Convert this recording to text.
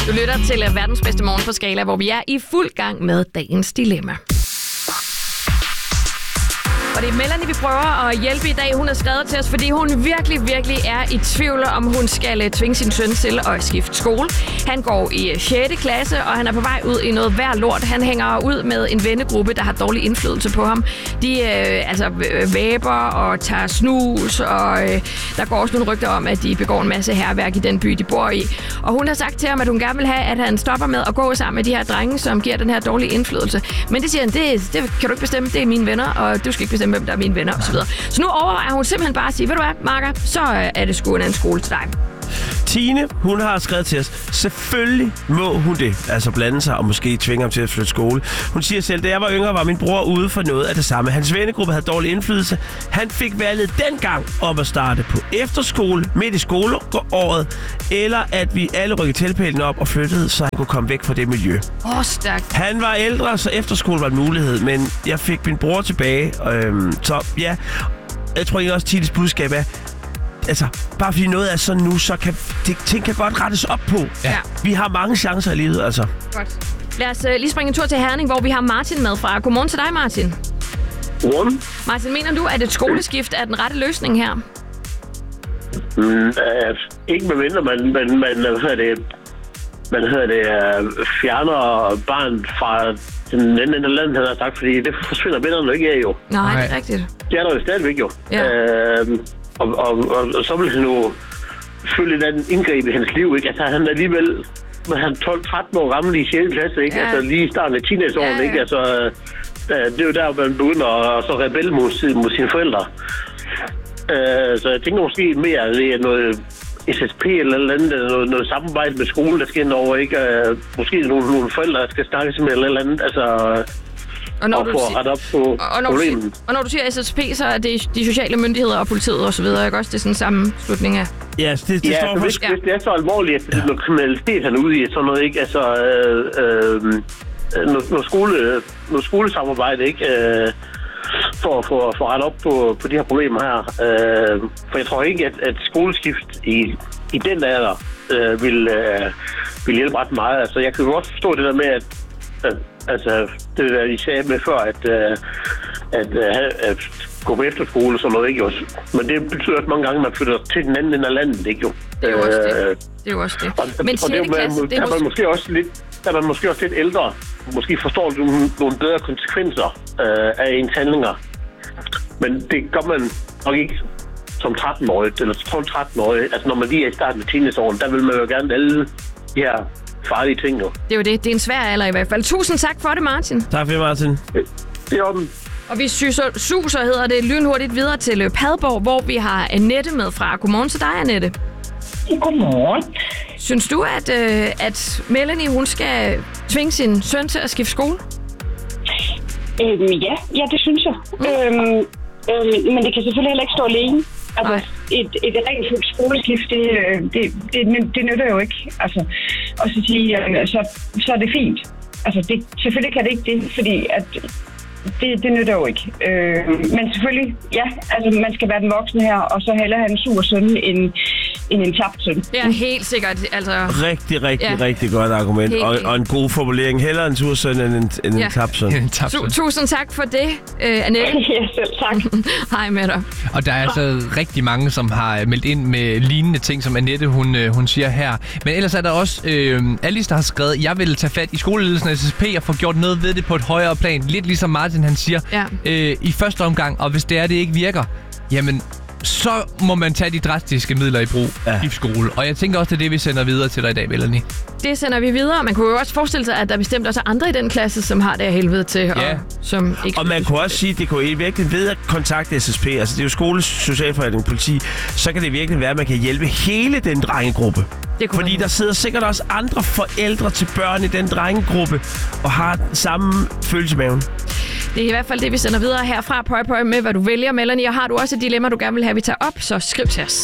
Du lytter til verdens bedste morgen på Skala, hvor vi er i fuld gang med dagens dilemma. Og det er Melanie, vi prøver at hjælpe i dag. Hun har skrevet til os, fordi hun virkelig er i tvivl om, hun skal tvinge sin søn til at skifte skole. Han går i 6. klasse, og han er på vej ud i noget værd lort. Han hænger ud med en vennegruppe, der har dårlig indflydelse på ham. De væber og tager snus, og der går også nogle rygter om, at de begår en masse hærværk i den by, de bor i. Og hun har sagt til ham, at hun gerne vil have, at han stopper med at gå sammen med de her drenge, som giver den her dårlige indflydelse. Men det siger han, det kan du ikke bestemme, det er mine venner, og du skal ikke bestemme, hvem der er mine venner osv. Så nu overvejer hun simpelthen bare at sige, ved du hvad, Marker, så er det sgu en anden skole til dig. Tine, hun har skrevet til os, selvfølgelig må hun det, altså blande sig og måske tvinge ham til at flytte skole. Hun siger selv, da jeg var yngre, var min bror ude for noget af det samme. Hans vennegruppe havde dårlig indflydelse. Han fik valget dengang om at starte på efterskole midt i skoleåret, eller at vi alle rykkede tilpælen op og flyttede, så han kunne komme væk fra det miljø. Stærkt. Han var ældre, så efterskole var en mulighed, men jeg fik min bror tilbage. Så ja, jeg tror ikke også, Tines budskab er, altså, bare fordi noget er sådan nu, så kan ting kan godt rettes op på. Ja. Vi har mange chancer i livet, altså. Godt. Lad os lige springe en tur til Herning, hvor vi har Martin med fra. Godmorgen til dig, Martin. Godmorgen. Martin, mener du, at et skoleskift er den rette løsning her? Ikke med mindre, man fjerner barn fra den anden land, han har sagt, fordi det forsvinder vennerne ikke af, jo. Nej, det er rigtigt. Det er der jo stadigvæk, jo. Ja. Og så vil han jo følge et andet indgreb i hans liv, ikke? Altså, han er alligevel, han 12-13 år gammel i 6. klasse, ikke? Ja. Altså, lige i starten af teenageårene, ja. Ikke? Altså, det er jo der, man begynder at så rebelle mod sine forældre. Så jeg tænker måske mere, at det er noget SSP eller andet, noget samarbejde med skolen, der skal ind over, ikke? Måske nogle forældre, der skal snakkes med eller andet, altså... Og når du siger SSP, så er det de sociale myndigheder og politiet og så videre, ikke også? Det er sådan en sammenslutning af... Ja, det står hvis det er så alvorligt, at det er noget kriminalitet, han er ude i, sådan noget, ikke? Altså, noget skolesamarbejde, ikke? For at få ret op på de her problemer her. For jeg tror ikke, at skoleskift i den alder vil hjælpe ret meget. Altså, jeg kan jo også forstå det der med, at altså, det der, I sagde med før, at gå på efterskole og sådan noget, ikke jo. Men det betyder også mange gange, at man flytter til den anden ende af landet, ikke jo. Det er jo også det. Det er jo også det. Men 6. klasse, det er man måske også lidt ældre. Måske forstår du nogle bedre konsekvenser af ens handlinger. Men det gør man nok ikke som 13-årig, eller 12-13-årig. Altså, når man lige er i starten af teenageåren, der vil man jo gerne alle de her farlige ting, jo. Det er jo det. Det er en svær alder i hvert fald. Tusind tak for det, Martin. Tak for det, Martin. Det er den. Og vi suser, hedder det, lynhurtigt videre til Padborg, hvor vi har Annette med fra. Godmorgen til dig, Annette. Godmorgen. Synes du, at Melanie, hun skal tvinge sin søn til at skifte skole? Ja, det synes jeg. Men det kan selvfølgelig heller ikke stå alene. Altså, et rent fuldt skoleskift, det nytter jo ikke. Altså, og så sige, så er det fint. Altså, selvfølgelig kan det ikke det, fordi at det nytter jo ikke. Men selvfølgelig, ja, altså man skal være den voksne her, og så hellere have en sur søn end en tabt søn. Ja, helt sikkert. Altså, rigtig godt argument. Og en god formulering. Hellere en sur søn end en tabt søn. Tusind tak for det, Annette. Ja, selv tak. Hej med dig. Og der er altså rigtig mange, som har meldt ind med lignende ting, som Annette hun siger her. Men ellers er der også Alice, der har skrevet, jeg vil tage fat i skoleledelsen af SSP og få gjort noget ved det på et højere plan. Lidt ligesom Martin han siger, i første omgang. Og hvis det ikke virker, jamen så må man tage de drastiske midler i brug i skole. Og jeg tænker også, det er det, vi sender videre til dig i dag, Melanie. Det sender vi videre. Man kunne jo også forestille sig, at der bestemt også er andre i den klasse, som har det af helvede til. Ja. Og man kunne også sige, at det kunne virkelig ved at kontakte SSP, altså det er jo skole, socialforvaltning, politi, så kan det virkelig være, at man kan hjælpe hele den drengegruppe. Fordi der sidder sikkert også andre forældre til børn i den drengegruppe, og har den samme følelse i maven. Det er i hvert fald det, vi sender videre herfra. Pøj med, hvad du vælger, Melanie. Og har du også et dilemma, du gerne vil have, vi tager op, så skriv til os.